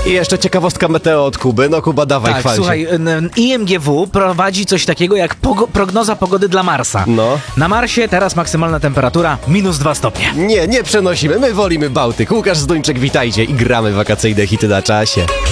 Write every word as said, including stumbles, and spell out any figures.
I jeszcze ciekawostka meteo od Kuby. No Kuba, dawaj, Tak, chwal się. słuchaj, n- I M G W prowadzi coś takiego jak pogo- prognoza pogody dla Marsa. No. Na Marsie teraz maksymalna temperatura minus dwa stopnie. Nie, nie przenosimy, my wolimy Bałtyk. Łukasz Zduńczyk, witajcie i gramy wakacyjne hity na czasie.